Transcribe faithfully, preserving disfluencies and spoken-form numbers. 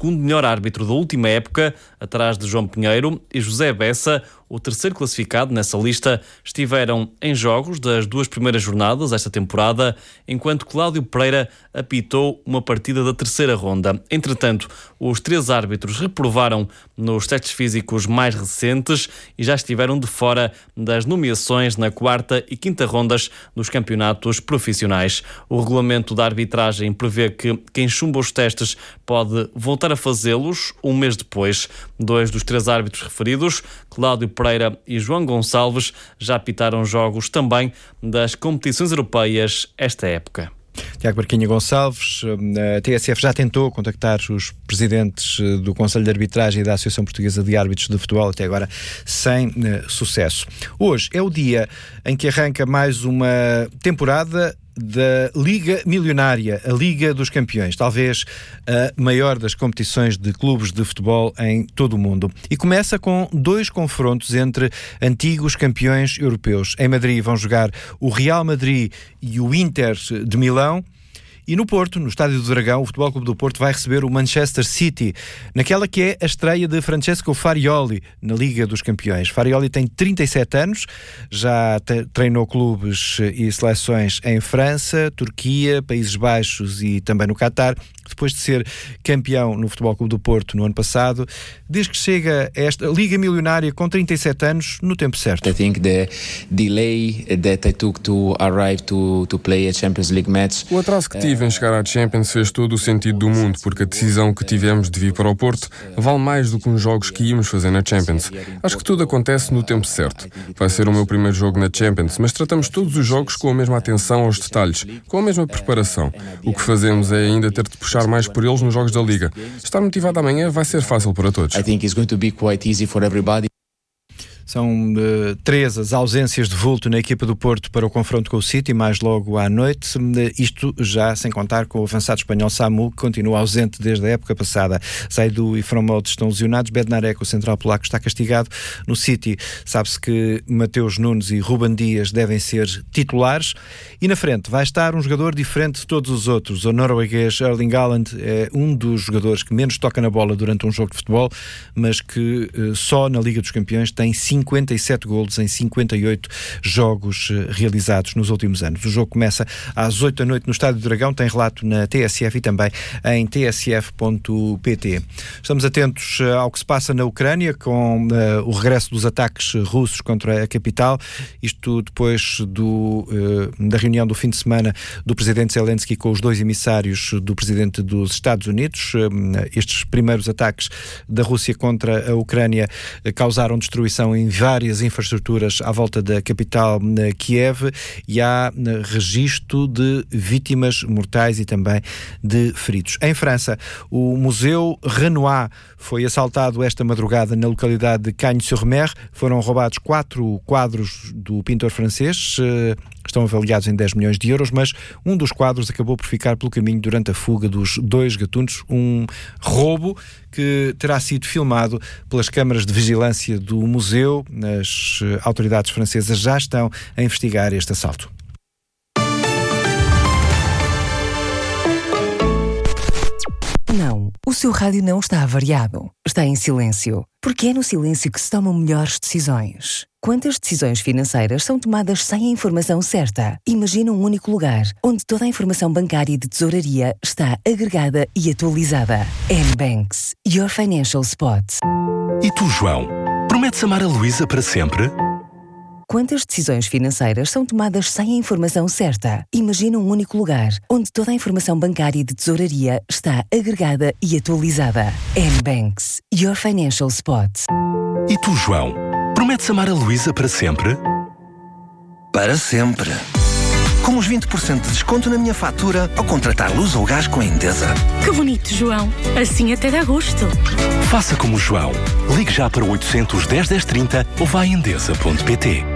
segundo melhor árbitro da última época, atrás de João Pinheiro e José Bessa, o terceiro classificado nessa lista, estiveram em jogos das duas primeiras jornadas esta temporada, enquanto Cláudio Pereira apitou uma partida da terceira ronda. Entretanto, os três árbitros reprovaram nos testes físicos mais recentes e já estiveram de fora das nomeações na quarta e quinta rondas dos campeonatos profissionais. O regulamento da arbitragem prevê que quem chumba os testes pode voltar a fazê-los um mês depois. Dois dos três árbitros referidos, Cláudio Pereira e João Gonçalves, já apitaram jogos também das competições europeias esta época. Tiago Barquinha Gonçalves, a T S F já tentou contactar os presidentes do Conselho de Arbitragem e da Associação Portuguesa de Árbitros de Futebol, até agora sem uh, sucesso. Hoje é o dia em que arranca mais uma temporada da Liga Milionária, a Liga dos Campeões, talvez a maior das competições de clubes de futebol em todo o mundo. E começa com dois confrontos entre antigos campeões europeus. Em Madrid vão jogar o Real Madrid e o Inter de Milão. E no Porto, no Estádio do Dragão, o Futebol Clube do Porto vai receber o Manchester City, naquela que é a estreia de Francesco Farioli na Liga dos Campeões. Farioli tem trinta e sete anos, já te- treinou clubes e seleções em França, Turquia, Países Baixos e também no Qatar. Depois de ser campeão no Futebol Clube do Porto no ano passado, diz que chega a esta Liga Milionária com trinta e sete anos no tempo certo. I think the delay that I took to arrive to, to play a Champions League match. O atraso que tive em chegar à Champions fez todo o sentido do mundo, porque a decisão que tivemos de vir para o Porto vale mais do que uns jogos que íamos fazer na Champions. Acho que tudo acontece no tempo certo. Vai ser o meu primeiro jogo na Champions, mas tratamos todos os jogos com a mesma atenção aos detalhes, com a mesma preparação. O que fazemos é ainda ter de puxar mais por eles nos jogos da Liga. Estar motivado amanhã vai ser fácil para todos. I think it's going to be quite easy for everybody. São uh, três as ausências de vulto na equipa do Porto para o confronto com o City, mais logo à noite. Uh, isto já sem contar com o avançado espanhol Samu, que continua ausente desde a época passada. Zaidu e Fromode estão lesionados. Bednarek, o central polaco, está castigado. No City, sabe-se que Mateus Nunes e Ruben Dias devem ser titulares. E na frente vai estar um jogador diferente de todos os outros. O norueguês Erling Haaland é um dos jogadores que menos toca na bola durante um jogo de futebol, mas que uh, só na Liga dos Campeões tem cinquenta e sete golos em cinquenta e oito jogos uh, realizados nos últimos anos. O jogo começa às oito da noite no Estádio do Dragão, tem relato na T S F e também em t s f ponto p t. Estamos atentos uh, ao que se passa na Ucrânia com uh, o regresso dos ataques russos contra a capital, isto depois do, uh, da reunião do fim de semana do presidente Zelensky com os dois emissários do presidente dos Estados Unidos. Uh, estes primeiros ataques da Rússia contra a Ucrânia uh, causaram destruição em várias infraestruturas à volta da capital Kiev e há registro de vítimas mortais e também de feridos. Em França, o Museu Renoir foi assaltado esta madrugada na localidade de Cagnes-sur-Mer. Foram roubados quatro quadros do pintor francês, estão avaliados em dez milhões de euros, mas um dos quadros acabou por ficar pelo caminho durante a fuga dos dois gatunos, um roubo que terá sido filmado pelas câmaras de vigilância do museu. As autoridades francesas já estão a investigar este assalto. Não, o seu rádio não está avariado. Está em silêncio. Porque é no silêncio que se tomam melhores decisões. Quantas decisões financeiras são tomadas sem a informação certa? Imagina um único lugar, onde toda a informação bancária e de tesouraria está agregada e atualizada. N-Banks, your financial spot. E tu, João? Prometes amar a Luísa para sempre? Quantas decisões financeiras são tomadas sem a informação certa? Imagina um único lugar, onde toda a informação bancária e de tesouraria está agregada e atualizada. N-Banks, your financial spot. E tu, João? Prometes amar a Luísa para sempre? Para sempre. Com os vinte por cento de desconto na minha fatura ao contratar luz ou gás com a Endesa. Que bonito, João. Assim até dá gosto. Faça como o João. Ligue já para o oitocentos, dez, dez, trinta ou vá a endesa ponto pt.